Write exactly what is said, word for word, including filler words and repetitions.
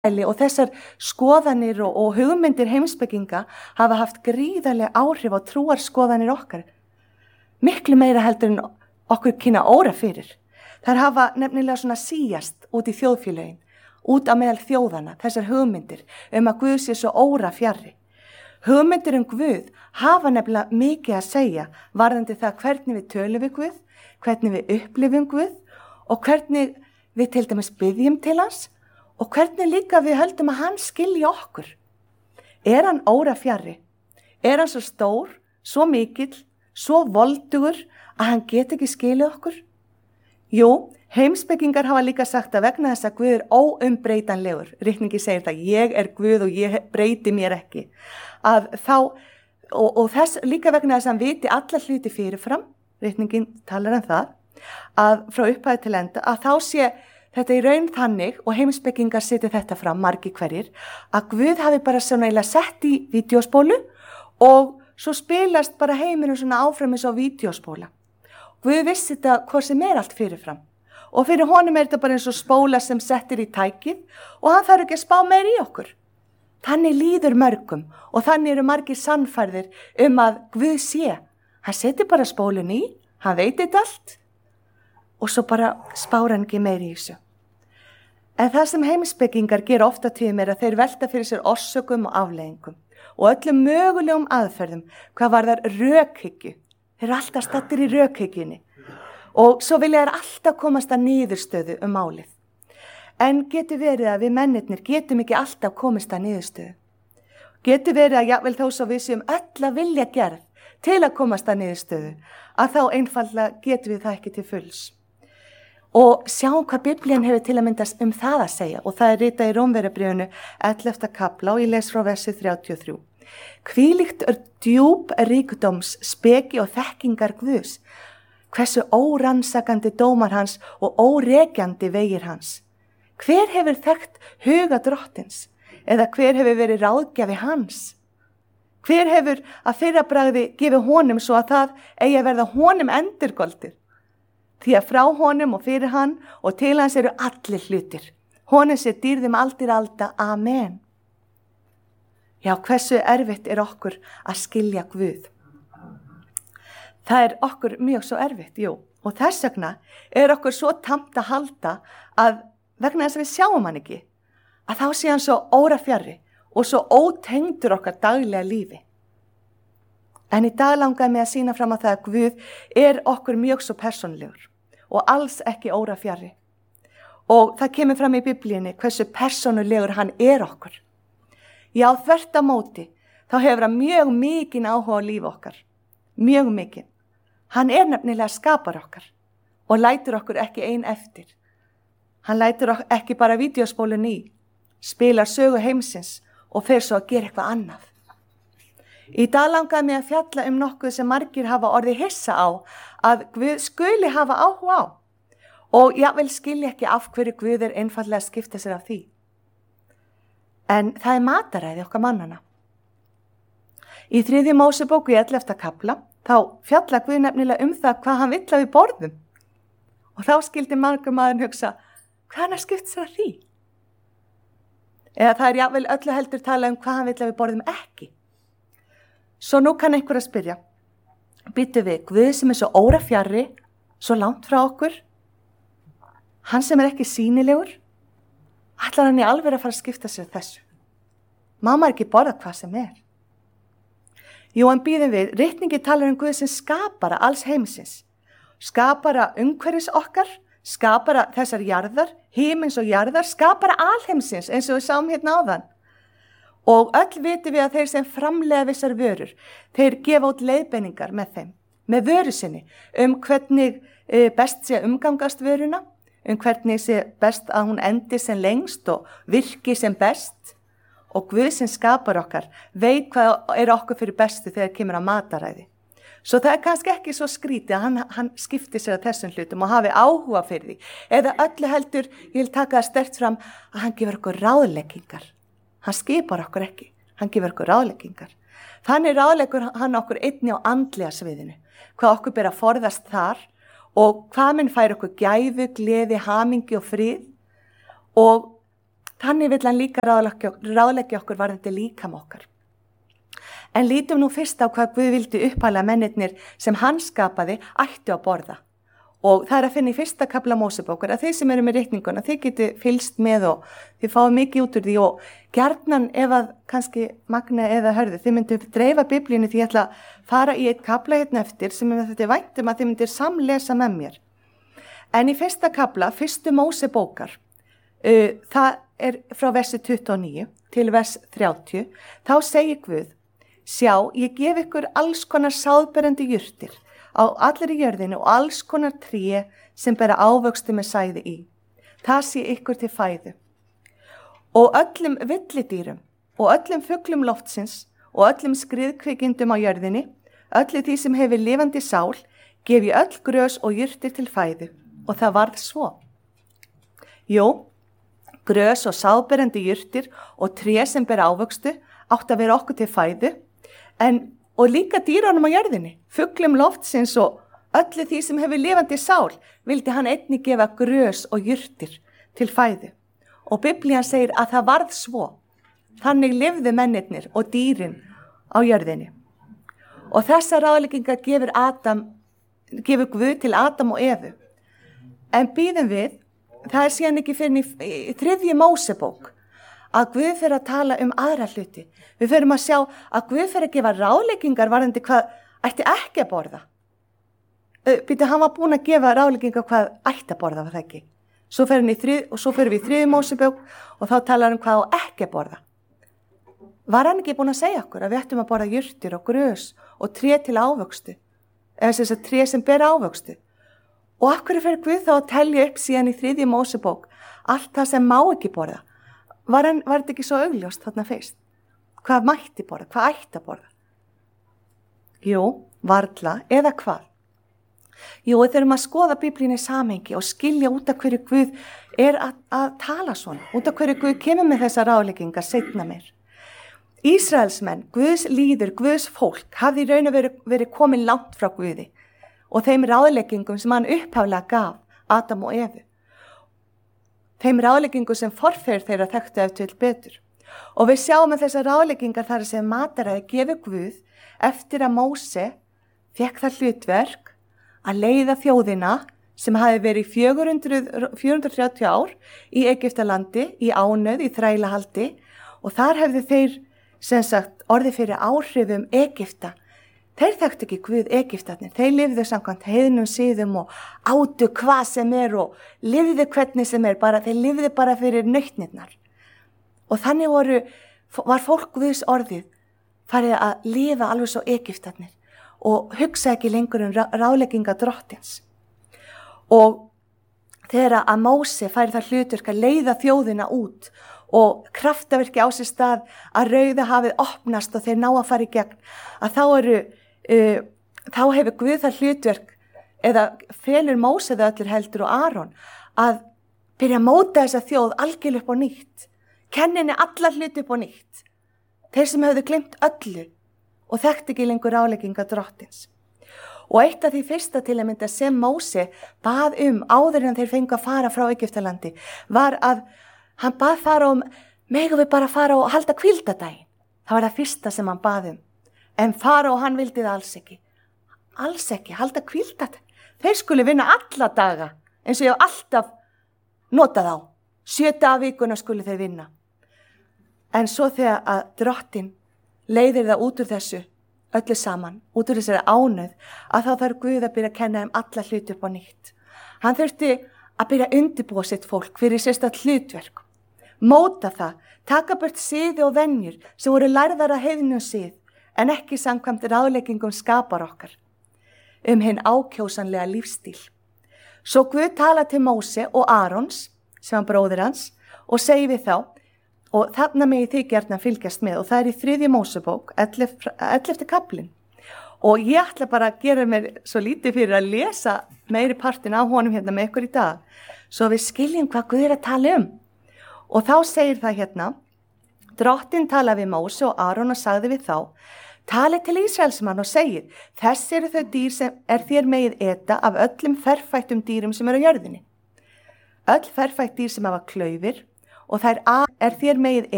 og þessar skoðanir og, og hugmyndir heimspekinga hafa haft gríðarlega áhrif á trúarskoðanir okkar. Miklu meira heldur en okkur kynna óra fyrir. Þær hafa nefnilega svona síjast út í þjóðfélögin, út á meðal þjóðana, þessar hugmyndir um að Guð sé svo óra fjarri. Hugmyndir um Guð hafa nefnilega mikið að segja varðandi það hvernig við tölum við Guð, hvernig við upplifum Guð og hvernig við til dæmis biðjum til hans og hvernig líka við höldum að hann skilji okkur. Er hann óra fjarri? Er hann svo stór, svo mikill, svo voldugur að hann get ekki skilið okkur? Jú, heimspekingar hafa líka sagt að vegna þess að Guð er óumbreytanlegur. Ritningi segir það, ég er Guð og ég breyti mér ekki. Að þá, og, og þess líka vegna þess að hann viti alla hluti fyrirfram, ritningin talar um það, að frá upphæði til enda, að þá sé þetta í raun þannig, og heimspekingar setja þetta fram, margir hverjir, að Guð hafi bara svona eiginlega sett í vídeóspólu og svo spilast bara heiminu svona áfram eins og vídeóspóla. Guð vissi þetta hvað sem er allt fyrirfram. Og fyrir honum er þetta bara eins og spóla sem settir í tækið og hann þarf ekki að spá meir í okkur. Þannig líður mörgum og þannig eru margir sannfærðir um að Guð sé. Hann setur bara spólun í, hann veit þetta allt og svo bara spára hann ekki meir í þessu. En það sem heimspekingar gera ofta tíðum er að þeir velta fyrir sér orsökum og afleiðingum og öllum mögulegum aðferðum hvað varðar rökhyggju. Þeir eru alltaf stattir í rökhyggjunni og svo vilja þeir alltaf komast að niðurstöðu um málið. En getur verið að við mennirnir getum ekki alltaf komist að niðurstöðu. Getur verið að jafnvel þó svo við séum öll að vilja gerð til að komast að niðurstöðu að þá einfaldlega getum við það ekki til fulls. Og sjáum hvað Biblían hefur til að myndast um það að segja og það er ritað í Rómverjabréfinu ellefta kafla og ég les frá versi þrjátíu og þrjú. Hvílíkt er djúp ríkdóms, speki og þekkingar Guðs, hversu órannsakandi dómar hans og órekjandi vegir hans. Hver hefur þekkt huga drottins eða hver hefur verið ráðgjafi hans? Hver hefur að fyrra bragði gefið honum svo að það eigi að verða honum endurgoldir? Því að frá honum og fyrir hann og til hans eru allir hlutir. Honum sé dýrðum aldir alda. Amen. Já, hversu erfitt er okkur að skilja Guð? Það er okkur mjög svo erfitt, jú. Og þess vegna er okkur svo tamt að halda að vegna þess að við sjáum hann ekki, að þá sé hann svo órafjarri og svo ótengdur okkar daglega lífi. En í dag langaði mig að sýna fram að það að Guð er okkur mjög svo persónulegur og alls ekki órafjarri. Og það kemur fram í Biblíunni hversu persónulegur hann er okkur. Já, þvert á móti, þá hefur hann mjög mikinn áhuga á líf okkar. Mjög mikinn. Hann er nefnilega skapar okkar og lætur okkur ekki ein eftir. Hann lætur okkur ekki bara vídeóspólun í, spilar sögu heimsins og fer svo að gera eitthvað annað. Í dag langaði mig að fjalla um nokkuð sem margir hafa orðið hissa á að Guð skuli hafa áhuga á og jafnvel skilja ekki af hverju Guð er einfaldlega að skipta sér af því. En það er mataræði okkar mannana. Í þriðju Mósebók í ellefta kafla þá fjalla Guð nefnilega um það hvað hann vill að við borðum. Og þá skildi margur maður hugsa, hvað hann að skipta sér af því? Eða það er jafnvel öllu heldur tala um hvað hann vill að við borðum ekki. Svo nú kann einhver að spyrja, býtu við, Guð sem er svo órafjarri, svo langt frá okkur, hann sem er ekki sýnilegur, ætlar hann í alveg að fara að skipta sér þessu. Má maður ekki borða hvað sem er? Jú, en býðum við, ritningi talar um Guð sem skapara alls heimsins, skapara umhverfis okkar, skapara þessar jarðar, himins og jarðar, skapara alheimsins eins og við sáum hérna áðan. Og öll vitum við að þeir sem framleiða vissar vörur, þeir gefa út leiðbeiningar með þeim, með vöru sinni, um hvernig best sé umgangast vöruna, um hvernig sé best að hún endi sem lengst og virki sem best. Og Guð sem skapar okkar veit hvað er okkur fyrir bestu þegar kemur að mataræði. Svo það er kannski ekki svo skrítið að hann, hann skipti sér að þessum hlutum og hafi áhuga fyrir því. Eða öllu heldur, ég vil taka það sterkt fram, að hann gefur okkur ráðleggingar. Hann skipar okkur ekki, hann gefur okkur ráðleggingar. Þannig ráðleggur hann okkur einni á andlega sviðinu, hvað okkur ber að forðast þar og hvað minn fær okkur gæfu, gleði, hamingi og frið og Þannig vill hann líka ráðleggja, ráðleggja okkur varðandi líkam okkar. En lítum nú fyrst á hvað Guð vildi upphæla mennirnir sem hann skapaði ættu að borða. Og það er að finna í fyrsta kafla Mósebókar að þeir sem eru með reikninguna, þeir geti fylgst með og þeir fáið mikið út úr því og gjarnan ef að kannski Magna eða Hörðu, þeir myndu dreifa biblíunni því ég ætla að fara í eitt kafla hérna eftir sem þetta er væntum að þeir myndir samlesa með mér. En í fyrsta kafla, fyrstu Mósebókar, uh, það er frá versi tuttugu og níu til vers þrjátíu, þá segir Guð, sjá, ég gef ykkur alls konar sáðberandi jurtir á allir í jörðinu og alls konar tré sem bera ávöxtu með sæði í. Það sé ykkur til fæðu. Og öllum villidýrum og öllum fuglum loftsins og öllum skriðkvikindum á jörðinni, öllu því sem hefur lifandi sál, gef ég öll grös og jurtir til fæðu. Og það varð svo. Jú, grös og sáðberandi jurtir og tré sem bera ávöxtu átt að vera okkur til fæðu, en og líka dýrunum á jörðinni, fuglum loftsins og öllu því sem hefur lifandi sál, vildi hann einnig gefa grös og jurtir til fæðu. Og Biblían segir að það varð svo. Þannig lifðu mennirnir og dýrin á jörðinni. Og þessar ráðleggingar gefur, Adam, gefur Guð til Adam og Evu. En býðum við, það er síðan ekki fyrir í, í þriðju Mósebók, að Guð fyrir að tala um aðra hluti. Við fyrir að sjá að Guð fyrir að gefa ráðleggingar varðandi hvað ætti ekki að borða. Býtu, hann var búin að gefa ráðleggingar hvað ætti að borða, var það ekki? Svo fyrir hann í þrið, og svo fyrir við í þriðju Mósebók og þá talar hann um hvað á ekki að borða. Var hann ekki búin að segja okkur að við ættum að borða jurtir og grös og tré til ávöxtu, eða þess að tré sem ber ávöxtu? Og af hverju fyrir Guð þá að telja upp síðan í þriðju Mósebók allt það sem má ekki borða? Var, hann, var þetta ekki svo augljóst þarna fyrst? Hvað mætti borða? Hvað ætti að borða? Jú, varla eða hvað? Jú, við þurfum að skoða Biblíunni í samhengi og skilja út af hverju Guð er að, að tala svona. Út af hverju Guð kemur með þessa ráðleggingar seinna meir. Ísraelsmenn, Guðs líður, Guðs fólk, hafði í raun og verið, verið komin langt frá Guði og þeim ráðleggingum sem hann upphaflega gaf Adam og Evu. Þeim ráðleggingum sem forfeður þeirra þekktu ef til betur. Og við sjáum að þessar ráðleggingar þar sem mataræði gefur Guð eftir að Móse fékk það hlutverk að leiða þjóðina sem hafi verið fjögur hundruð þrjátíu ár í Egyptalandi, í ánauð, í þrælahaldi og þar hefðu þeir sem sagt orðið fyrir áhrifum Egypta. Þeir þekktu ekki Guð Egyptarnir, þeir lifðu samkvæmt heiðnum siðum og átu hvað sem er og lifðu hvernig sem er, bara, þeir lifðu bara fyrir nautnirnar. Og þannig voru, var fólk Guðs orðið farið að lifa alveg svo Egyptarnir og hugsa ekki lengur um ráðlegginga drottins. Og þegar að Móse færi það hlutverk að leiða þjóðina út og kraftaverki á sér stað að Rauða hafið opnast og þeir ná að fara í gegn, að þá eru Uh, þá hefur Guð það hlutverk eða felur Móse það allir heldur og Aron að byrja að móta þessa þjóð algjörlega upp á nýtt, kenninni alla hluti upp á nýtt, þeir sem hefðu glemt öllu og þekkti ekki lengur ráðlegginga drottins. Og eitt af því fyrsta til að mynda sem Móse bað um áður en þeir fengu að fara frá Egyptalandi var að hann bað fara um, megum við bara fara og halda hvíldardaginn. Það var það fyrsta sem hann bað um. En Faró hann vildi það alls ekki. Alls ekki, halda hvíldat. Þeir skuli vinna alla daga, eins og ég hef alltaf notað á. Sjö daga vikuna skuli þeir vinna. En svo þegar að drottin leiðir það út úr þessu, öllu saman, út úr þessari ánauð, að þá þarf Guð að byrja að kenna þeim alla hluti upp á nýtt. Hann þurfti að byrja að undirbúa sitt fólk fyrir sérstakt hlutverk. Móta það, taka burt siði og venjur sem voru lærðar að heiðnum sið, en ekki samkvæmt ráðleggingum skapar okkar, um hinn ákjósanlega lífstíl. Svo Guð tala til Móse og Arons, sem hann bróðir hans, og segi við þá, og þarna megi þið gjarnan fylgjast með, og það er í þriðju Mósebók, ellefti kaflinn. Og ég ætla bara að gera mér svo lítið fyrir að lesa meiri partin á honum hérna með ykkur í dag, svo við skiljum hvað Guð er að tala um. Og þá segir það hérna, drottin talaði við Móse og Aron og sagði við þá, talið til Ísraelsmann og segið, þess eru þau dýr sem er þér megið eta af öllum ferfættum dýrum sem eru á jörðinni. Öll ferfætt dýr sem hafa klaufir og þær A er þér megið